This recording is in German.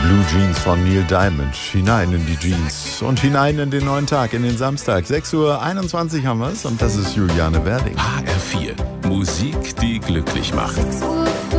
Blue Jeans von Neil Diamond. Hinein in die Jeans und hinein in den neuen Tag, in den Samstag. 6:21 Uhr haben wir es und das ist Juliane Werding. HR4, Musik, die glücklich macht.